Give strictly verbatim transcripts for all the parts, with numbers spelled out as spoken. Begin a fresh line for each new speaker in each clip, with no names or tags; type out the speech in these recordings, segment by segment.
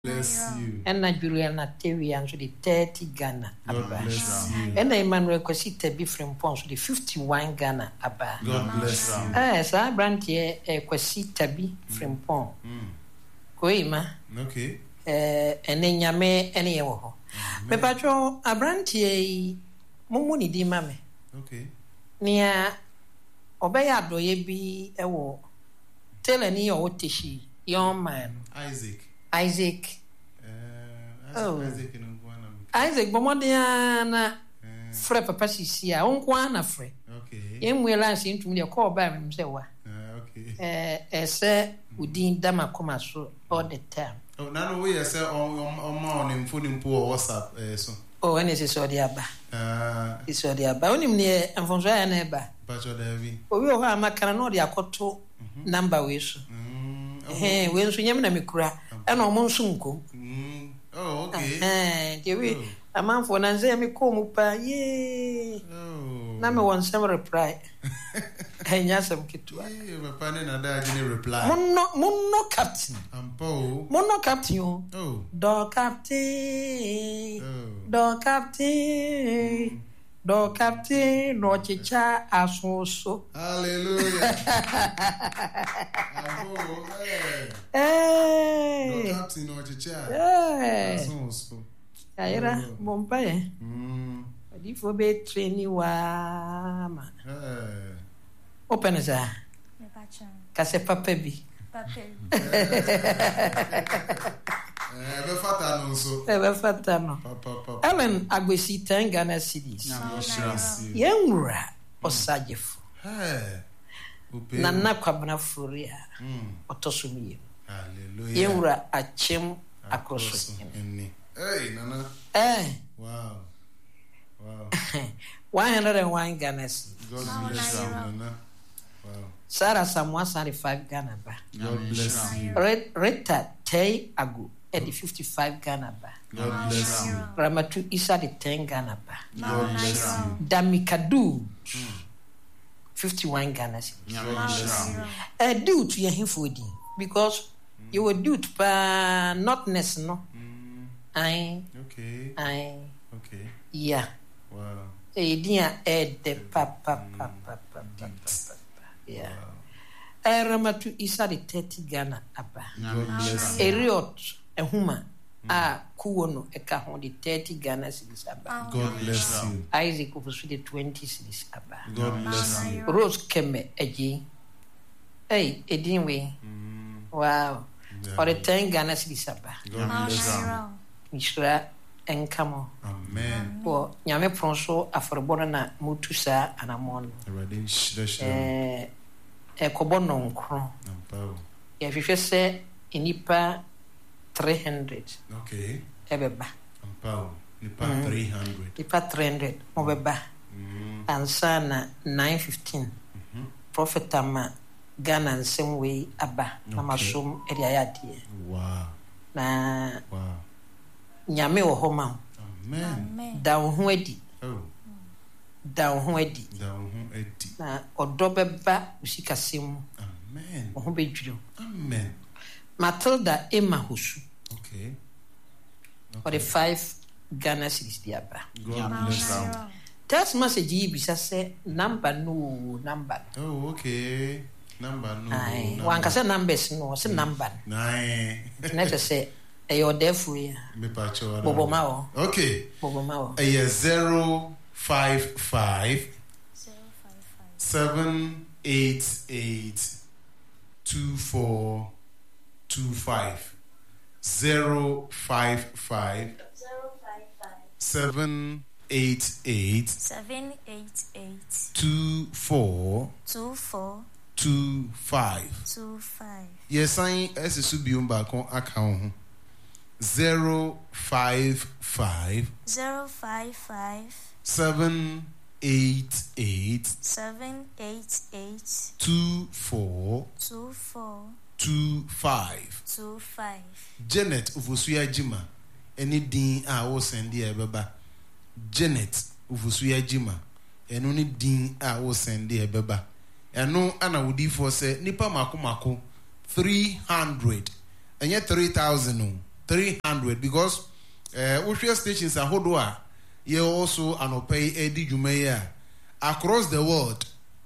Bless you.
And Julian Natavian to the thirty Ghana.
God bless you.
And Emmanuel Kwesita be from Pons to the fifty-one Ghana. Abba.
God bless you.
Eh, so brand here Kwesita be from Pon. Koima.
Okay.
Eh, and then Yame any ho. Me patro a brand here Mumuni di mame.
Okay.
Nia Obeya doye bi ewo. Tell any or tishi, young man.
Isaac.
Isaac.
Uh, Isaac,
Oh.
Isaac in Uganda.
Isaac Bomodiana Fre Papa Sisia, Unkwana Fre.
Okay.
Yen we lance into me a call by himself.
Uh, okay.
Eh, eh, sir, Udin Dama come so all the time.
Oh, now we are say on on on in phone in poor WhatsApp. Uh, so.
Oh, when is it so dear?
Uh,
It's so dear. But only near and from Zaya neighbor.
Pacho Devi.
Oh, we are Macana no dia koto number we so. Eh, when so yamina mikura, and almost sunko.
Oh, okay.
Eh, Dewi, a man for Nanzea me come pa ye.
Oh.
Name one some reply. And yasam kitua.
Yeah, my partner and I didn't reply.
Munno, munno captain.
I'm Paul.
Munno captain. You.
Oh.
Do captain.
Oh.
Do captain. Do captain. No chicha asoso.
Hallelujah. Oh, hey.
Hey.
No captain or chicha.
Hey.
That's also.
Ayera bombaye.
Mm.
Adi fo be traini wa ma.
Hey.
Open it.
Me pacha.
Kase papa bi.
Papa.
Eh, be fata no so.
Ebe fata no.
Papa papa.
Ellen Agwesi ten Ghana cedis. Yenwura osagefo.
Hey. Upe.
Nana kwabna furia.
Mm.
Otosumiye.
Hallelujah.
Yenwura achem akoso.
Enni. Hey, Nana.
Eh,
Wow. Wow.
one hundred one Ghana cedis.
God bless you, Nana. Wow.
Sarah Samoa thirty-five Ghana ba.
God bless you.
Red Rita Tay Agu at the fifty-five Ghana ba.
God bless you.
Ramatu Isa the ten Ghana ba.
God bless you.
Damikadu fifty-one Ghana cedis.
God bless you.
Eh, due to your infodi because you were due to pa notness no.
Mm.
I
Okay.
I
Okay.
yeah.
Wow.
Eh dia eh de pa pa pa pa pa pa pa. Yeah.
Wow.
Eh Ramatu Isa the thirty Ghana aba.
God bless you.
Eriot ehuma a kuwono eka ho the thirty Ghana cedis aba.
God bless you.
Isaac ofusu the twenty cedis aba.
God bless you.
Rose Keme eji. Hey, edin we.
Mm.
Wow.
Yeah.
For the ten Ghana cedis aba.
God bless you.
Mishra enkamo.
Amen.
Po nyame pronso aforbono na mutu sa anamon.
Already shida shida.
Eh e kobono nkro.
Nampao.
Ya hwehwe se enipa three hundred
Okay.
ebeba.
Nampao. Nipa three hundred.
Nipa three hundred mobeba.
Mm.
Ansa na nine fifteen.
Mhm.
Prophet ama Ghana nsem we aba na masom eri ayade.
Wow.
Na
Wow.
nyame wo ho ma.
Amen.
Amen.
Da wo ho adi.
Oh.
Da wo ho adi.
Down Eddie.
Na odo beba usikasem
Amen.
wo ho bedwiro.
Amen.
Matilda Emma Hosu
Okay.
for the five Ghana cedis diaba.
God bless you.
Text message yi bisa se number no number.
Oh, okay. Number no.
Ai,
number.
wan kasa numbers no, se number.
Nine.
Next say e your defu ya.
Me pacho.
Bobo ma o.
Okay.
Bobo ma o.
A year zero five five
Zero five five.
seven eight eight two four two five zero five five
Zero five five.
seven eight eight
Seven eight eight
two four
two four
two five.
two five.
Yes, I as a subium back on account zero five five
Zero five five
seven eight eight
seven eight eight
two four
two four
two five.
two five.
Janet Uvusuya Jima. Any din a wo sendi e beba. Janet Uvusuya Jima. And only din a wo sendi e beba. And no ana wudi for say nipa mako mako three hundred. And yet three thousand. three hundred because uh we stations are hodwa ye also anopay edi dwumaya across the world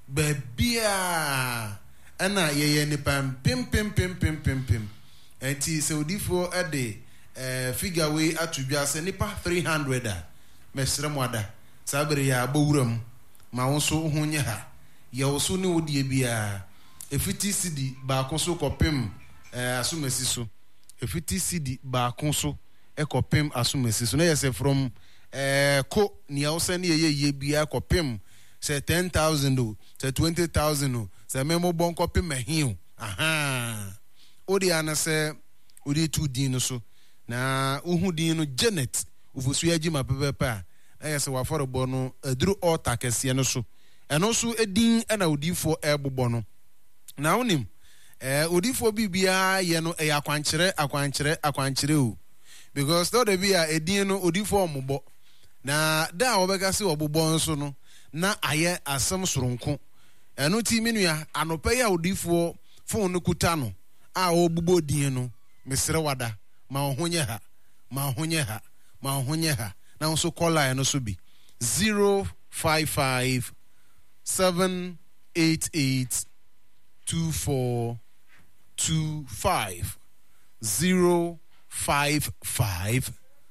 bebia ana ye ye nipa pim pim pim pim pim pim enti se odifo ede eh figure way atudwa se nipa three hundred a mesre mwada sabere ya bowuram ma wonso hunye ha ye woso ne odie bia efiti cd ba konso kopem eh asumesi so efiti cd ba konso ekopem asumesi so na yese from eh ko ni awse ne ye ye bia kopem say ten thousand o say twenty thousand o say memo bon kopem ahin aha odi ana say odi two din no so na uhu din no Janet ufosu agima pepepa na yese wa for bo no aduru altar kese no so eno so edin na odifo ebobo no na onim eh odifo bibia ye no e akwankyere akwankyere akwankyere o because though there be a edin no odifo omobo na da obeka se obobbo nso no na aye asem soronko eno ti menua anope ya odifo phone no kuta no a obubbo din no mesere wada ma ohonye ha ma ohonye ha ma ohonye ha na nso call line no so bi zero five five seven eight eight two four two five zero five five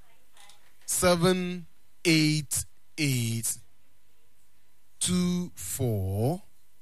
seven eight eight two four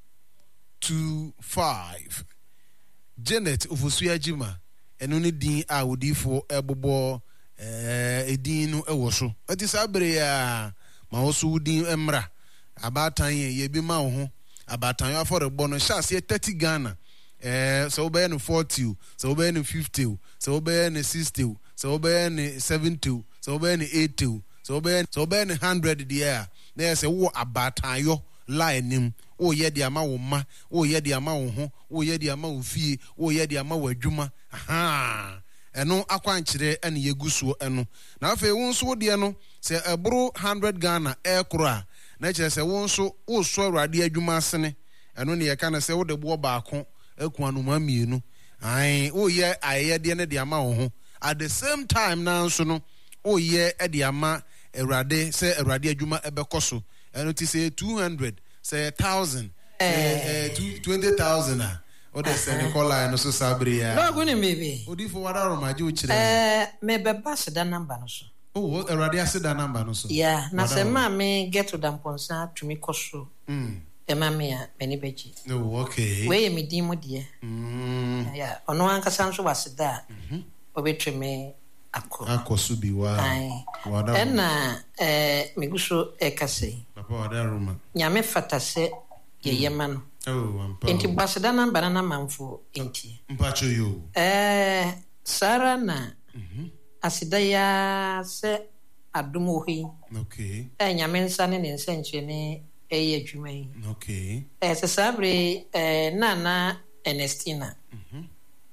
two five. Janet Ufosuya Jima eno ne din a odifo ebobo eh edin no ewoso ati sabere ya ma woso din emra abatan ye bi ma wo ho abatan yo aforebo no chance thirty Ghana eh so be no forty so be no fifty so be no sixty so be no seventy so be no eighty so be so be no one hundred there na say wo abatan yo line nim o ye de ama wo ma o ye de ama wo ho o ye de ama wo fie o ye de ama wo adwuma aha eno akwankyere ene yegusuo eno na afa wo nso de no se ebro one hundred Ghana e kro na kire se wo nso wo so awrade adwuma asene eno ne ye kana se wo de bo baako aku anoma mienu ai o ye aye de ne de ama wo ho at the same time na nso no o ye e de ama awrade se awrade adwuma ebekoso eno ti say two hundred say one thousand eh twenty thousand o de se ne kola no so sabre ya
no go ni mebe
odi fo wada ro maji o kire
eh me be pass da number no so
oh awrade aseda number no so
yeah na se ma me get to them ponsa to me koso mm e ma me ya meni beji
no okay
we me din mo de mm yeah ono anka sanso waseda mhm obetweme akọ
akoso bi wa
wada ena eh miguso ekase
papa wada roma
nyame fatase yeyema no
oh ampa
enti baseda na banana manfo enti
mpacho yo
eh sara na mhm asida ya se adumo hi
okay
eh nyame nsa ne ne nsenche ne eye adwuma yi
okay
eh se sabre eh nana Ernestina mhm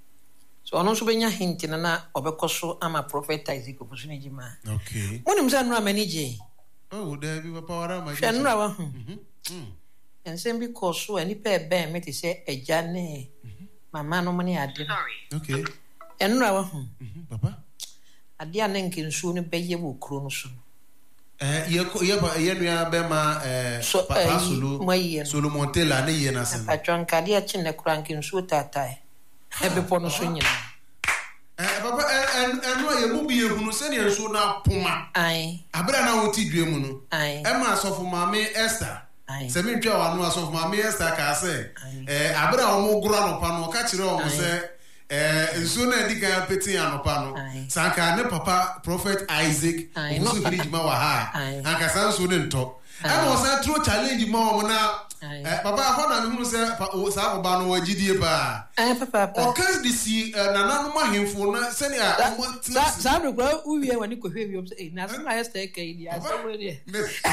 so ono so benya hint na na obekoso ama prophet Isaac Obusunya Jima
okay
wonim sa nura manije
oh there be papa wada ma
hwe nura wa hu
mhm mm
ensem bi koso ani pe be meti se eja ne mama no mane ade
okay
enura wa hu
mhm papa
ade ane nkinsu no beye wo kro no so
eh ye ye ba ye nua be ma eh papa solo solo montela ne ye na sen
patron kadi a chinne krankinsu tatai ebe pono so nyina
eh papa en en no ye mu bi ehunu se ne enso na poma
ai
abra na woti dwe mu no
ai
e ma asofo maame Esther se mi twa wa no asofo maame Esther ka se eh abra o mu gura no pa no ka kire o se eh enso na diga peti anopa no sanka ne papa prophet Isaac Obusu Hirijima wa ha anka sanso ne nto e mo sa true challenge ma o na eh papa afa na me hu se sa oba no wagidie ba
eh papa
o kan di si nana no mahemfo na se ne a
sa do kwa uwie wani ko hwe wi eh na so na Esther ka idi asa we de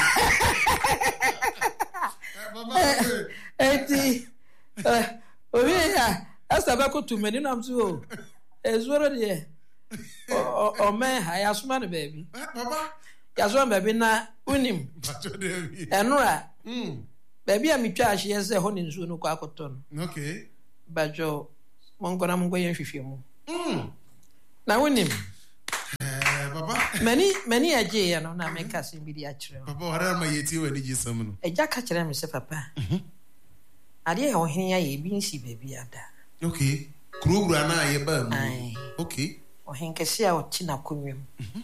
papa eti eh owie ya Esther ba ko tu meni nam so ezoro de o o me ha ya suma ne baby
papa
ya so baby na unim enura
mm
baby a mitwa ahye se ho ne nsuo no kwa akoto no
okay
bajo mon gona mon goyen hwehwe mu
mm
na unim many many a jay no na make us be the actual
papa wara ma yeti we ni gisam no
eja ka kire me se papa mhm ade ho hen ya ye bi nsi baby ada
okay kurugura na ye ba mu okay
o hen kesi a o ti na konwem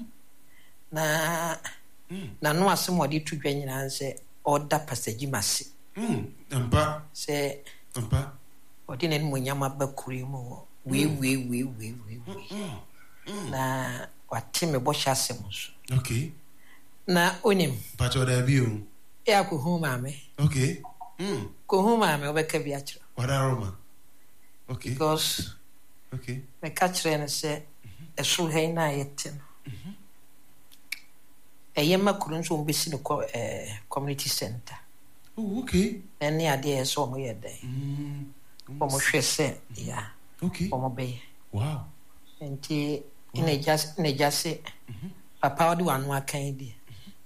na na no asem odi tudwa nyina nse order passage mase
mm ampa
se
ampa
odi ne mo nyama ba kuri mu we we we we we na wate me bo hyasem so
okay
na onim
pacho da bi o
ya ko hu mame
okay mm
ko hu mame obeka bi akira
wada roma okay
because
okay
me catch na se esu he na yete no
mhm
eyema kuru nso mbesi no eh community center
oh okay
ene ade eso mo yede
mm
o mo hwese ya
okay
o mo be
wow
enti ine just ine just papa odi wanu akan di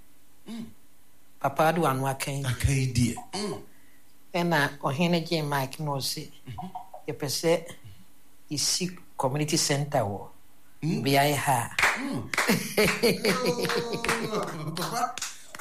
papa odi wanu akan
akan di
ena ohene je Mike no se ye pese isi community center wo bi ai ha
papa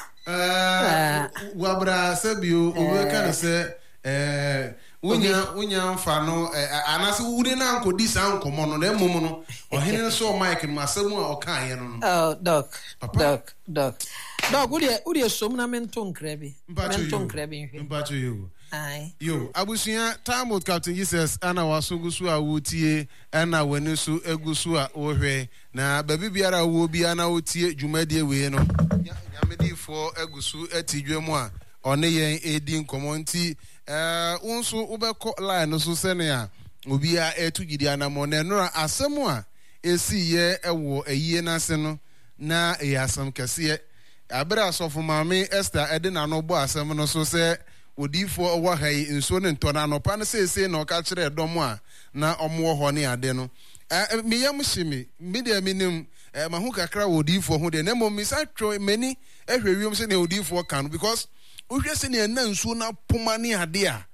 eh wabra sabio owe kan se eh unya unya mfa no anase wude na nkodi san komo no na emom no ohene so Mike masemu a okan ye no
oh doc doc doc doc uri uri som na mento nkrabi mento nkrabi nhwe
mpacho yo
ai
yo abusuya Talmud Captain Jesus ana wasogusu a wotie ana wanisu egusu a wohwe na babi biara wo bi ana wotie dwumadie we no nyamedifo egusu atidwemu a one yen edi nkomo nti eh unso ubeko line so sene a obi a etugidi anamo na nora asemu a esi ye ewo ayie nase no na eyasam kese abere asofo maame Esther ede na no bo asem no so se odifo owa hai nso ne ntona no pa na sese na oka kire dom a na omo ho ne ade no eh meyam shimi media minim eh mahu kakra odifo ho de na mo misa tro mani ehwewiom se ne odifo kan because uhwe se ne na nsuo na poma ne ade a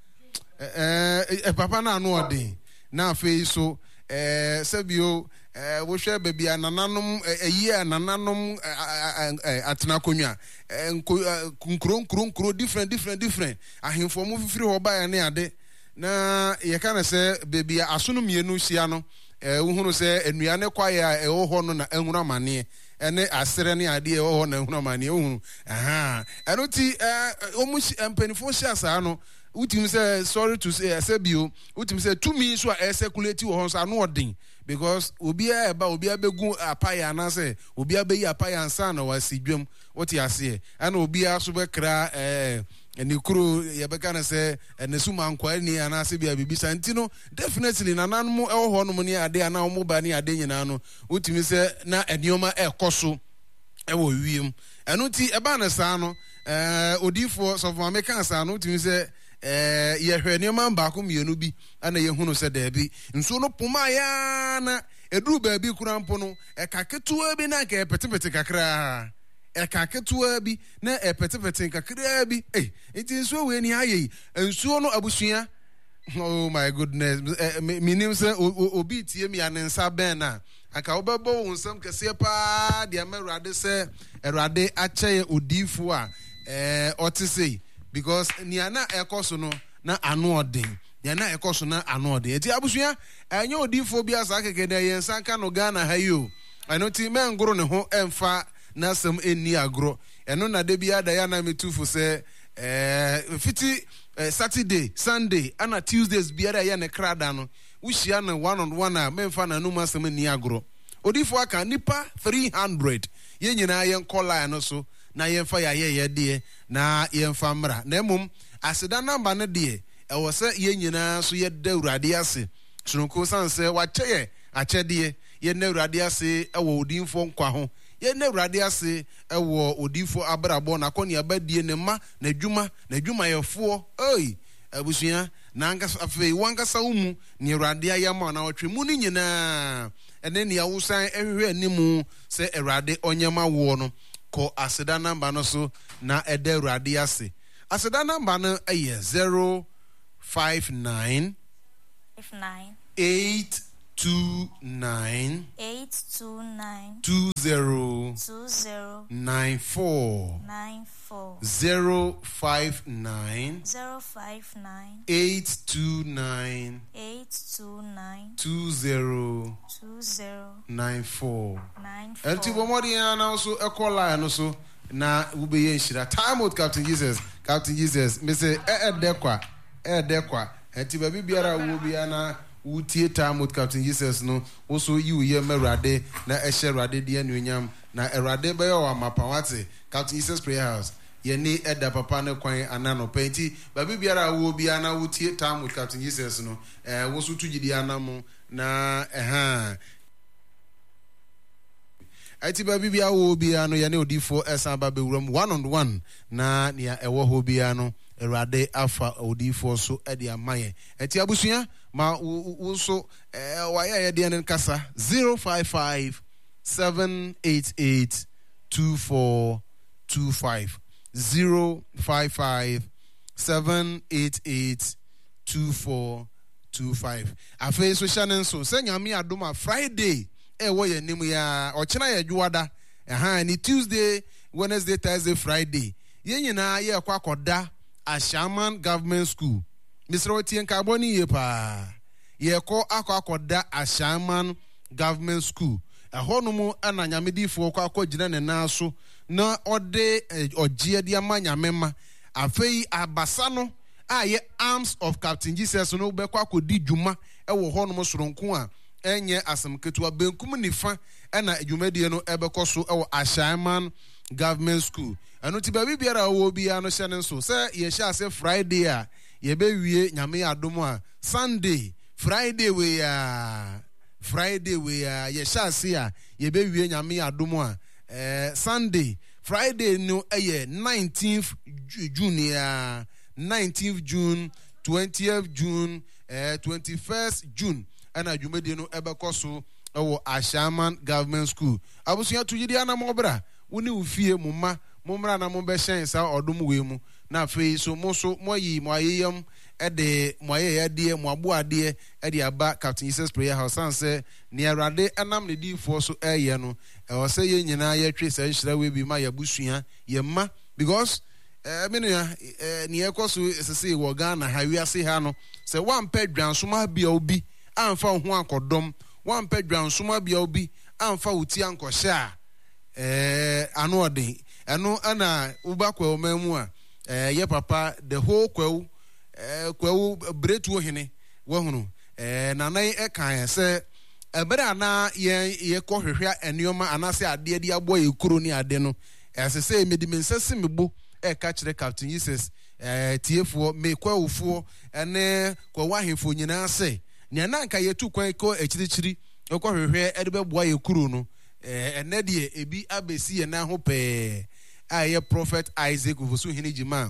eh papa na anu ode na afei so eh sabio eh wo hwe baby anananom eyi anananom atena konwa nkro nkro nkro different different different ahemfo mo fifiri ho ba ya ne ade na ye kana se baby asono mienu hia no eh wo hunu se enuane kwaya e wo ho no na ehunu amane ene asere ne ade e wo ho na ehunu amane wo hunu aha eno ti eh omu empanifo hia sa no utim say sorry to say asabio utim say to me so a circulate wo ho so anu odin because obi a eba obi abegu apaya na say obi abeyi apaya ansa na wasidwam woti ase ana obi aso be kra eh eni kuro ye be kana say enesuma nkwa ni ana se bia bibi santino definitely na nanmo e ho no ni ade ana omo ba ni ade nyina no utim say na enioma ekoso e wo wiem eno ti eba na sa no eh odifo so for American sa no utim say eh ye hwe ne man ba ko mienu bi ana ye hunu se da bi nso no poma ya na eduru ba bi kurampo no e kaketua bi na ka petepete kakra e kaketua bi na e petepete kakra bi eh enti nso we ni ayi nso no abusua oh my goodness minim se obi tie mi anensa ben na aka obebo wonsam kese pa de amerade se erade ache odifo a eh otise because niana ekoso no na anu odin niana ekoso na anu odin eti abusua enye odifo bia sa kekede yen sanka no Ghana hayo eno ti mengoro ne ho emfa na sam eni agro eno na de bia da ya na metufo se eh fiti eh, Saturday Sunday ana Tuesdays bia da ya ne krada no wuhia na one on one a memfa na no masam eni agro odifo aka nipa three hundred ye nyina yen kola no so na yemfa ya ye ye de na yemfa mra na emum aseda namba ne de e wo se ye nyina so ye da urade ase sonko sanse wa cheye achede ye na urade ase e wo odinfo nkwa ho ye na urade ase e wo odinfo abrabo na koni abadie ne ma na dwuma na dwuma yefo oi abusua na anka afei wankasa umu ni urade ayama na otwe mu ni nyina ene ne awusan ehwe animu se urade onyema wo no ko aseda number no so na ede urade ase aseda number no eye zero five nine
five nine
eight two nine
eight two nine
two zero
two zero
nine four
nine four
zero five nine
zero five nine
eight two nine
eight two nine
two zero
two zero
nine four.
nine four.
Enti bomodi ana also e call line so na wo be yen shira time out Captain Jesus Captain Jesus me say e e de kwa e de kwa enti ba bibiara wo bia na wo tie time out Captain Jesus no wo so yi wo ye merade na e hye rade de anuonyam na erade be yo amapa wate Captain Jesus Prayer House ye ni eda papa ne kwan anano penti ba bibiara wo bia na wo tie time out Captain Jesus no eh wo so tugidi anamo na eh Ati ba bibia wo bia no ya ne odifo esa ba bewuram one on one na nia ewo ho bia no erade afa odifo so e de amaye ati abusua ma wo so eh wa ya ye de ne kasa zero five five seven eight eight two four two five zero five five seven eight eight two four two five afa so shanen so senyame adoma Friday e wo ye nim ya o chena ye dwuada aha ni Tuesday Wednesday Thursday Friday ye nyina ye kwa koda Ashaman Government School Mister Otien Carboni ye pa ye ko akwa koda Ashaman Government School ehọ no mu ana nyamedifo kwa akogina ne naso na ode ogie dia manyamema afei abasa no aye Arms of Captain Jesus no be kwa akodi dwuma ewo hɔ no soronko a enye asem ketua benkum nifa na adwumadie no ebekɔ so ewo Ashaman Government School eno ti ba bibiara wo bia no hye ne so se ye hye ase Friday a ye be wie nyame adom a Sunday Friday we ya Friday we ya ye hye ase a ye be wie nyame adom a eh Sunday Friday no eye nineteenth June ya nineteenth June twentieth June eh twenty-first June ana adwumadie no ebekɔ so ewo Ashaman Government School abusua tugidi ana mobra woni ufie mumma mumra na mumbe hyen sa odom we mu na afei so mo so moyi mo ayeyam ede mo ayeyade mo aboade ede aba Captain Jesus Prayer House anse ne awrade enam ne difo so eye no e wo se ye nyina ye twe sa nhira we bi ma ya busua ye ma because eh menua eh ne ekoso sese wo Ghana ha wi ase ha no se wan pa dwansoma bia obi amfa ho akodom wan pa dwansoma bia obi amfa wuti ankɔhye a eh ano odin eno ana ubakwa omamu a eh ye papa the whole kwawu eh kwawu bretu hene wahunu eh nanan e kan se ebere ana ye ye kɔhwehwɛ enioma anase ade ade abo ye kuro ni ade no esese medimense mebo e ka kire Captain Jesus eh tiefo me kwawufo ene kwawahefo nyina se ne nanka yetu kwan ko ekirichiri ekɔhwehwɛ ede beboa ye kuro no eh enedie ebi abesi ye na ho pe aye Prophet Isaac Vusu hini jima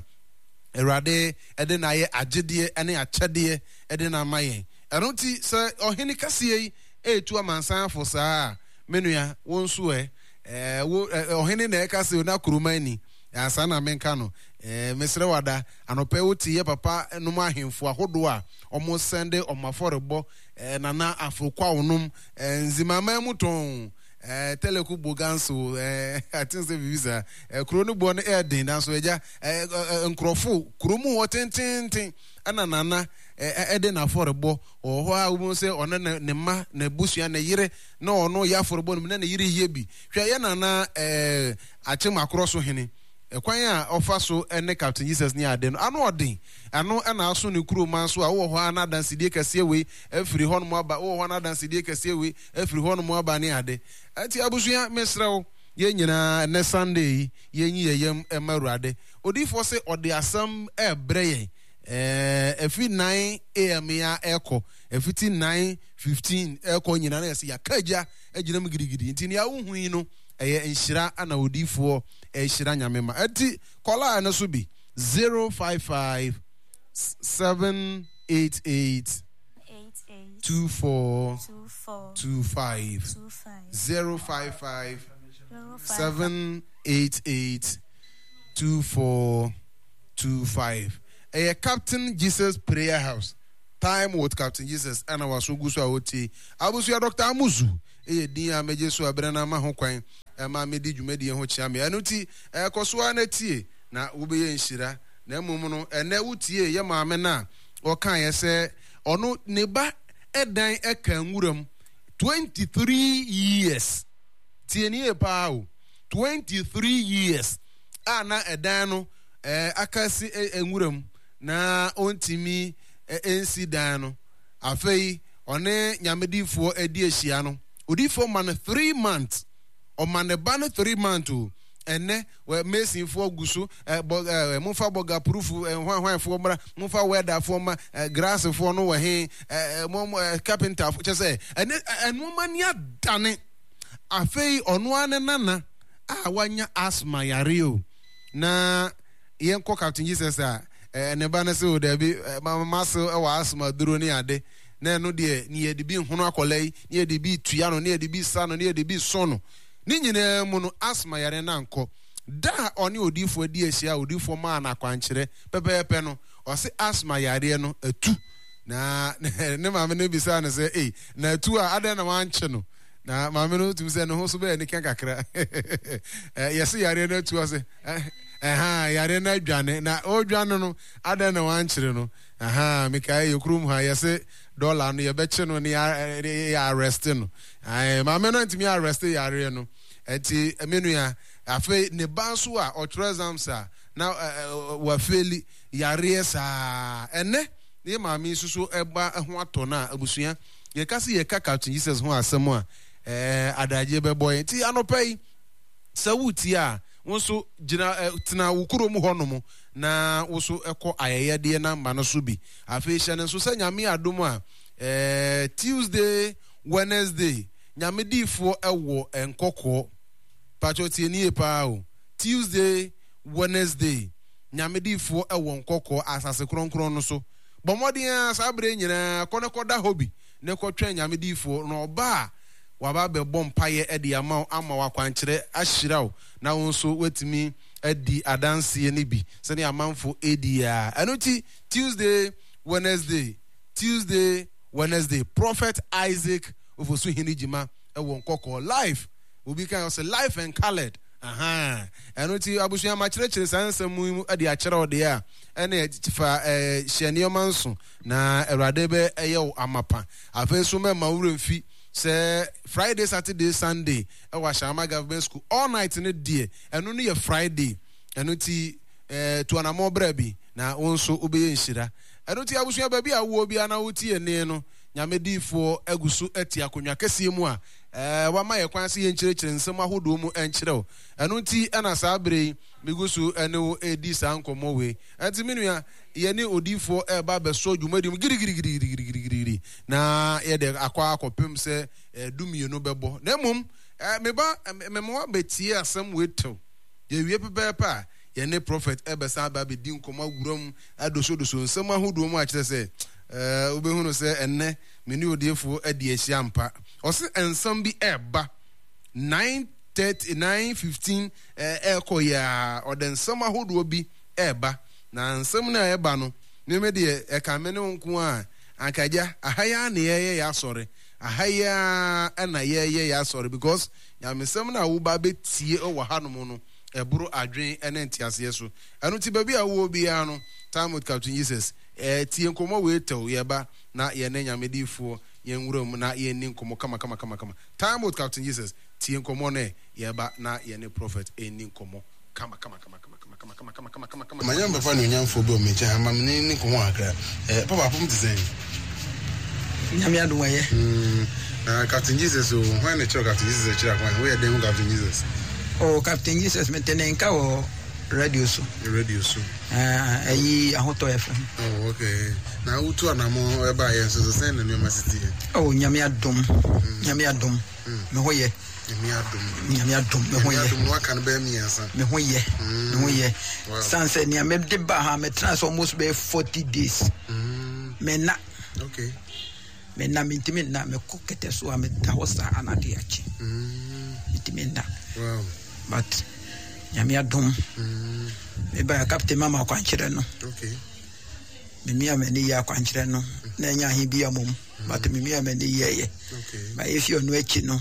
erade ede na ye agede ene achede ede na maye enoti se ohini kase etu amansan fo saa menua wonso e eh ohini na ekase na kurumani asa na menka no eh mesre wada anope oti ye papa enum ahemfo ahodo a omo sende omaforebo eh nana afrokwa onum nzimama muton eh teleku boganso eh atinse visa eh kronu bo na eden dan so eja eh nkrofo kromu hotententen ana nana eh eden aforebo oho a wo se ona ne ma na busua na yire na ono ya aforebo no na yire hie bi hwe ye nana eh achem akroso hene ekwan a ofa so ene Captain Jesus ni ade no ano odin ano na aso ne kuro man so a wo ho ana dansidie kase we afiri ho no mo aba wo ho ana dansidie kase we afiri ho no mo aba ni ade ati abusua mesrew ye nyina ne Sunday ye nyi ye yam emaruade odifo se ode asam e bre ye eh efi nine a m ya eko efiti nine fifteen eko nyina na yesi yakaja agina m gidigidi ntini ya uhui no eye enhira ana odifo enhira nyamema ati kola na so bi zero five five seven eight eight two four two five zero five five seven eight eight two four two five a Captain Jesus Prayer House Time with Captain Jesus and our Sugusu Oti. I was your Doctor Amuzu. E dia mejesu abrana ma ho kwan e ma medi dwumadi ho chiame anuti e kosoa na tie na wo be yenhira na emum no ene wutie ye maame na o kan ye se ono ne ba edan e kan nwuram twenty-three years tie ni e pa o twenty-three years ana edan no eh akasi enwuram na ontimi ensi dan no afei one nyamedifo edi ehia no odi for man three months o man ban three months o ene we mesin for gusu e mo fa boga proof hwan hwan for mra mo fa weather for ma grass for no we he mo carpenter che say ene eno mania dane afei ono ane nana a wanya asthma yare o na yen ko Captain Jesus a ene ba na se o da bi mama so e wa asthma duro ni ade na no de ni ye de bi hono akolai ni ye de bi tuya no ni ye de bi sa no ni ye de bi so no ni nyina mu no asma yare na nko da oni odifo adi ehia odifo ma na kwankire pepepe no o se asma yare no atu na ne maame no bisa na se eh na atu a ada na wanche no na maame no tum se no ho so be ni kan kakra eh yesi yare no atu o se eh ha yare na dwane na o dwane no ada na wanchire no aha mikai yokrum ha yesi dollar no ye beche no ni ya arrest no ai ma me no ntimi arrest yare no enti emenu ya afi ne banso a otrezams a na wa feli yare sa ene ne ma mi susu eba ho ato na abusua ye kasi ye ka Captain Jesus ho asem a eh adaje beboy enti anopai sawuti a wonso gina tena wukuro mu hono na woso ekọ ayeyede na mba no so bi afi hye ne so sa nyame adom a eh Tuesday Wednesday nyame difo ewo enkoko patroti ni epa o Tuesday Wednesday nyame difo ewo enkoko asase kronkron no so bomodin sabre nyina konekoda hobi ne kotwa nyame difo no ba waba be bompaye edi ama ama wakwankyere ahyiraw na wonso wetimi edi adanse ne bi se ne amanfo edi a anoti Tuesday Wednesday Tuesday Wednesday Prophet Isaac ofosu hinijima e won kokko live obi kan say life and colored aha anoti abusuya ma kyerɛkyerɛ sansam mu edi akyerɛw de a ene tifa eh hyɛneomanso na awurade be eyew amapa afei so me mawuremfi say Friday, Saturday, Sunday, I was Shama Government School all night in a day, and only a Friday, and uti to an amor brebi, now also obey shira. And uti I was your baby, I will be an outi and neno, Yamedi for Egusu etia kunya kesimwa, uh, what my acquaintance in church and some who do and chiro, and uti and a sabre, Migusu and no a dis uncle mowe, and to Minia, Yeni odi for a barber so you made him giddy giddy giddy giddy giddy giddy. Na yede akwa akopem se dum you no bebo. Nemum, meba memoa betia some way to. Ye we pepa, ye ne prophet ebesa baby din koma wuram adoso doso nsema ho do mu a kire se eh obehunu se enne meni odefo adi ahiampa. O se ensam bi eba nine thirty nine fifteen eh ekoya oden nsema ho do bi eba. Na nsem na eba no neme de e ka mene nko a ankaja ahaya na ye ya sori ahaya na ye ye ya sori because ya mesem na wo ba betie o wa hanom no eburu adwen ene ntiase so eno ti ba bi a wo bi ya no time with Captain Jesus eh tie nkomo we tew ye ba na ye ne nyamedifo ye nwuram na ye ni nkomo kama kama kama kama time with Captain Jesus tie nkomo ne ye ba na ye ne prophet eni nkomo kama kama kama kama kama kama kama kama kama kama
manyamba fa no nyamfo bi o meche ha mam ni ni ko ho akra eh papa pom design
nyame ado waye
mm na Captain Jesus o when the church Captain Jesus chira kwa we dey Captain Jesus
oh Captain Jesus metene nka o radio so
radio so
ah ayi ahoto F M
oh okay na utu anamo e ba yen so send no nyama city
oh nyame adom nyame adom me hoye
nyame adom
nyame adom me hoye
adom waka no be miensa
me hoye me hoye sanse ni me de ba ha me trans almost be forty days
mm
me na
okay
me na me ntimi na me kokete so a me da hosa anade achi
mm
ntimi na
wow
but nyame adom
mm
me ba captain mama kwa nkyere no
okay
me amani ya kwankyerɛ no na nya he bia mom but me me amani yeye
Okay.
ba if you no echi no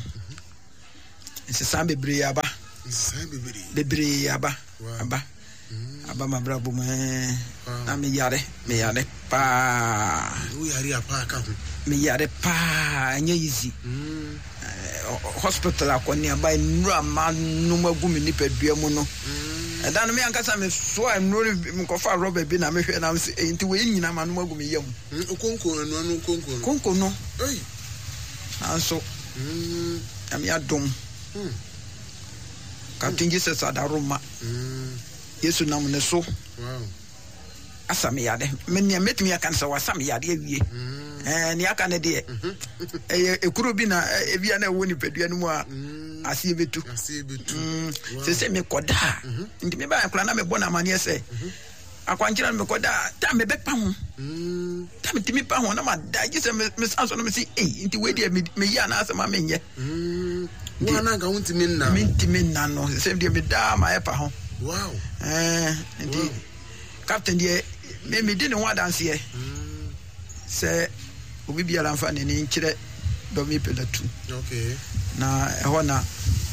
nsesa bebre aba
Nsesa bebre.
bebre aba aba aba mabra bo me na me yare me yare pa
Wo yare apa ka ho.
me yare pa anya easy
Mm.
hospital akoni aba nura ma no magu me ni padua mu no ɛda no me ankasa me so a nuri me kofa rubber bi na me hwɛ na me nti we nyina ma no magu me yam
Konko no no konko.
konko no
Oi.
anso
Mm.
am ya dom
Mm.
Captain Jesus adaroma
Mm.
Yesu nam ne so
Wow.
asa me yade me ne metumi aka nsa wasa me yade awie eh ne aka ne de eh ekuro bi na ebia na wo ni padua no mu a asie betu
Asie betu.
se se me koda ndi me ba kula na me bona mane se akwankyira me koda ta me bepa ho
Mm.
ta me timi pa ho na ma da gise me me sanso no me si eh ndi we de me ya na asa ma me nye
Mm. Wo na ga wonti me na.
me timi na no se de me da ma e pa ho
Wow.
eh ndi
Wow.
captain de me me di ne ho adanse e
Mm.
se obi bia la mfa ne ni nkyere do me pelatu
Okay.
na ehɔ na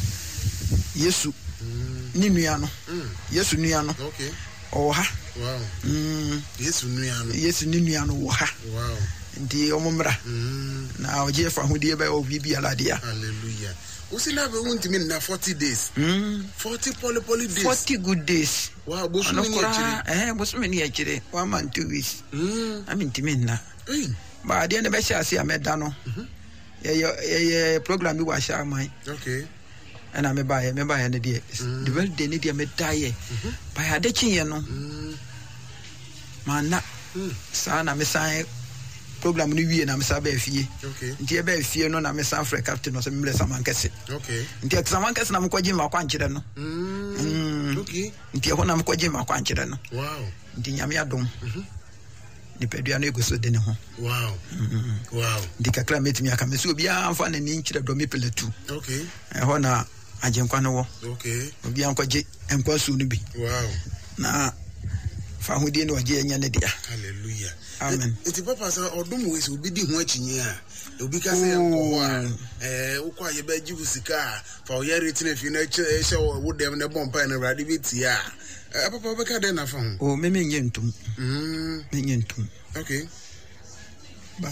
Yesu ni nua no
Mm.
Yesu nua no
Okay.
ɔwɔ ha
Wow.
mm
Yesu nua no.
Yesu ni nua no wɔ ha
Wow.
nti ɔmo mmra
Mm.
na ɔgye fa hodie bɛ obi bia la dia
Hallelujah. Usi na be wonti me na forty days.
mm
forty poly poly days.
forty good days
Wow, bosu
ano
ni
kora
akire.
eh bosu me ni akire one month two weeks
Mm.
ami ntimi nna
Hey.
ba adeɛ ne bɛhyɛ ase a mɛda no yɛyɛ yɛyɛ program bi wɔ ahyɛ aman
Okay.
ɛna mebaeɛ mebaeɛ no deɛ the birthday ne deɛ medaeɛ baeɛ ade kyeeɛ no
Mm.
manna
Mm.
saa na mesan program no wie na mesan bɛɛ fie
Okay.
nti ɛbɛɛ fie no na mesan frɛ captain no sɛ memmerɛ samankɛse
Okay.
nti samankɛse na mekɔgye me akwankyerɛ no
Mm. Okay.
nti ɛhɔ na mekɔgye me akwankyerɛ no
Wow.
nti nyame adom nipadua no ɛgu so de ne ho
Wow. Wow.
nti kakra mɛtumi aka me sɛ obiaa mfa ne ne nkyerɛ dɔ mepelɛ tu
Okay.
ɛhɔ na agyenkwa no wɔ
Okay.
obiaa nkɔgye nkwa suo no bi
Wow.
na fa hodie ne ɔgye ɛnyɛ ne dea
Hallelujah.
Amen.
Eti papa sa odum we se obi di ho akyinye a obi ka se enko a eh ukọ aye ba gibu sika a fa o yare tine fi na eche eche wo dem ne bompa na rade beti a eh papa be ka den na fa ho.
o me me nye ntum
Mm.
me nye ntum
Okay.
ba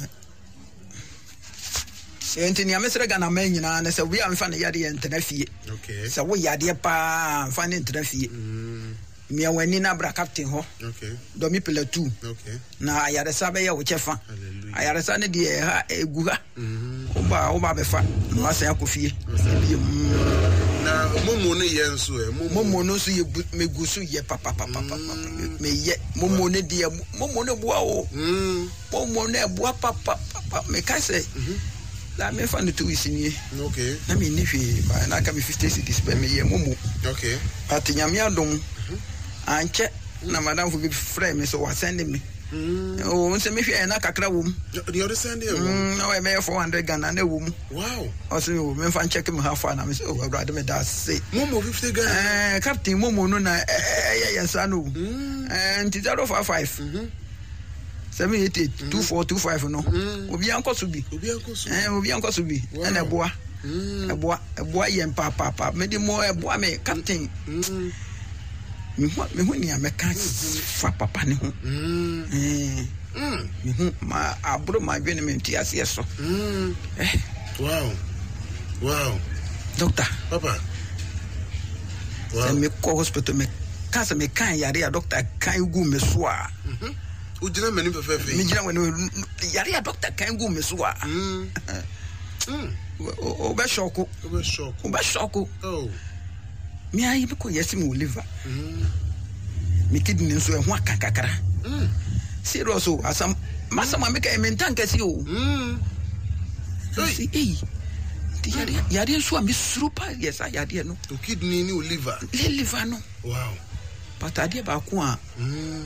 enti ni amesere Ghana man nyina na sɛ wi amfa ne yade yɛ ntena fie
Okay.
sɛ wo yade pa amfa ne ntena fie
Mm.
mia wani na bra captain hɔ
Okay.
do mi pelatu
Okay.
na ayaresa bɛyɛ wo kyɛfa
Hallelujah.
ayaresa ne deɛ ha egu ha
Mhm.
wo ba wo ba bɛfa na wasan akɔ fie biem
Na momo no ye nso e momo.
momo no so yɛ megu so yɛ papa papa papa me yɛ momo ne deɛ momo ne boa wo
Mm.
momo ne boa papa papa me ka sɛ la me fa no to isini
Okay.
na me ni hwe ba na ka me fifty cities pe me yɛ momo
Okay.
ati nyame adom ankyɛ na madam fo bi frɛ me so wa send me
Mm.
o nse me hwe na kakra wom
The other Sunday.
mm na we me four hundred Ghana na wom
Wow.
o se o me fa check me how far na me so o awurade me da say
Momo fifty Ghana.
eh captain momo no na eh yɛ yɛ no
Mm.
eh nti zero five five
Mhm.
seven eight eight two four two five no obi ankɔ so bi
Obi ankoso.
eh obi ankɔ so bi
Wow.
ɛna ɛboa
Mm.
ɛboa ɛboa yɛ mpa pa pa me di mo ɛboa me captain
Mm.
me ho me ho ni ameka fa papa ne ho
Mm.
eh
Mm.
me ho ma abro ma dwene me nti ase so
Mm.
eh
Wow. Wow.
doctor
Papa.
sɛ
Wow.
me kɔ hospital me ka sɛ me kan yare a doctor kan gu me so a
Mhm. Ujina mani perfect.
me gyina wɔ yare a doctor kan gu me so a
Mm. Mm.
o bɛ shoko
Obe shock.
o bɛ shoko
Oh.
me ayi me kɔ yɛsi me liver
Mm.
me kidney nso ɛho aka kakra
Mm.
serious o asam masam a me ka me ntan kɛse o
Mm. Hey.
si ei di yare yare nso a me suru pa yɛ sa yare no
To kidney ni o liver.
le liver no
Wow.
patadeɛ baako a
Mm.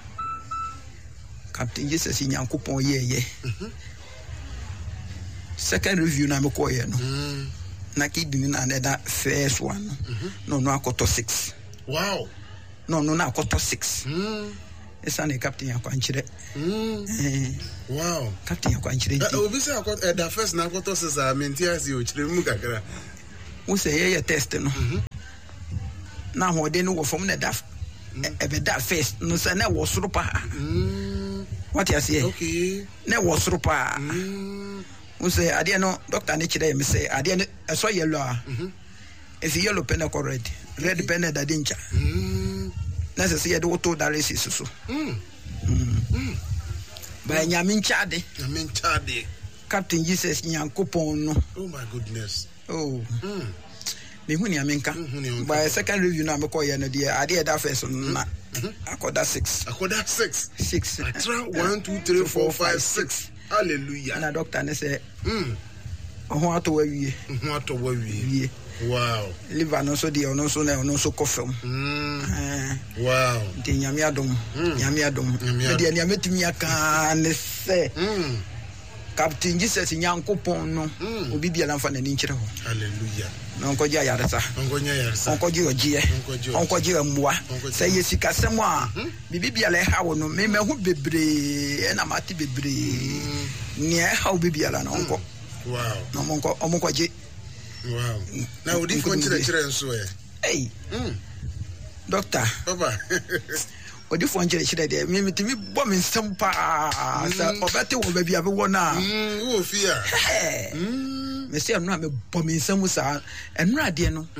captain Jesus Nyankopɔn yɛyɛ second review na me kɔ yɛ no
Mm.
na kidney na na da first one no no no akɔtɔ six
Wow.
no no na akɔtɔ six
Mm.
esane captain akwankyere
mm wow
captain akwankyere
obi say akọ da first na akọtọ sesa mentiasi o kyerɛ mu kakra
wo say ye test no na ho de no wo fom na da ebe da first no say na wo soro pa
mm
what you say
okay
na wo soro pa
mm
wo say ade no doctor ne kyerɛ me say ade no so yellow ah if yellow pen ko red red pen da dincha
mm
na say ye de auto dialysis so
mm
mm ba nyame nchade
nyame nchade
Captain Jesus Nyankopon no
oh my goodness
oh
mm
me hu ni amenka by second review na me call ye no de ade da first na akoda six
akoda six
six
atra one two three four five six hallelujah
na doctor ne say
mm
ho ato wa wie
ho ato wa wie
wie
wow
liver no so de ono so na ono so kofem
mm
eh
wow
de nyame adom nyame adom me de nyame tumi aka ne say
mm
Captain Jesus Nyankopon no obi bia lamfa na ni nkyere ho
hallelujah
na onko gya yaresa
onko nya yaresa
onko gye ogie onko gye mmoa say yesika sem a bibi bia le ha wo no me me hu bebre na mate bebre ne ha wo bibia la na onko
wow
na onko onko gye
wow na odi fo nkyere kyere nso e
hey mm doctor
papa
odi fo nkyere kyere de me mitimi bo me nsem pa sa obete wo ba bia be wo na
mm wo fia
mm me say no me bo me nsem sa enura de no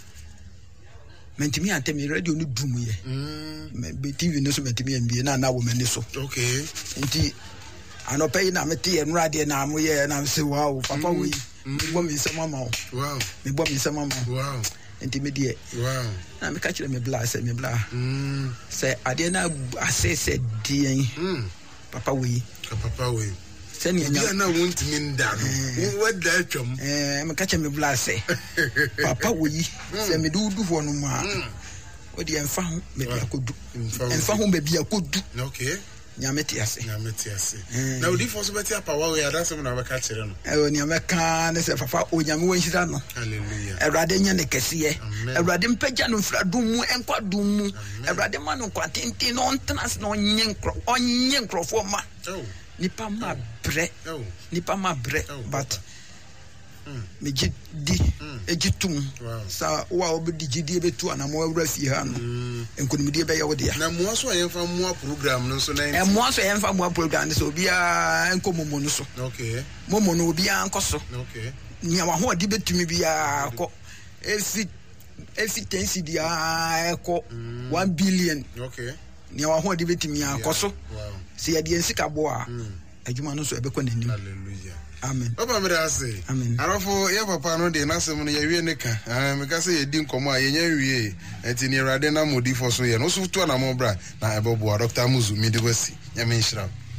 mentimi ante me radio no dum ye mm be T V no so mentimi mbie na na wo mani so
okay
nti anope na mete enura de na mo ye na se wow papa wo yi bo me nsem ama
wow
me bo me nsem ama
wow
enti me die
wow
na me ka kire me bla se me bla
mm
se ade na asese die
mm
papa wo yi
papa wo yi
se ni anya
na won't mean that what that chum
eh me ka kire me bla se papa wo yi se me du du ho no ma o de enfa ho me bia kodu enfa ho me bia kodu
okay
nyame ti ase
nyame ti ase na odi fo so beti apa wa we adasem na beka kire no
eh o nyame ka ne se papa o nyame wo nhira no
hallelujah
Ewrade nya ne kese Ewrade mpagya no mfra dum mu enkwa dum mu Ewrade ma no kwa tenten no ntnas no onye nkro onye nkrofo ma
oh
nipa ma bre
oh
nipa ma bre but me gidi egitum sa wa obedi gidi ebetu anamo awura fi ha no enkonimidi ebe ye wo dia
na mo so yemfa mo program no so na
e mo so yemfa mo program no so obia enkomomo no so
okay
momo no obia ankoso
okay
nya wa ho di betumi bia ko efi efi ten C D a eko one billion
okay
nya wa ho di betumi akoso
wow
se ye di ensika bo a adwuma no so ebekọ nanim
hallelujah
amen
papa me da say
amen
arofo ye papa no de nasem no ye wie ne ka ah me ka say ye di nkomo a ye nya wie enti ni Ewrade na modi fo so ye no so to na mo bra na ebobo Doctor Muzu mi de wasi nya me nshira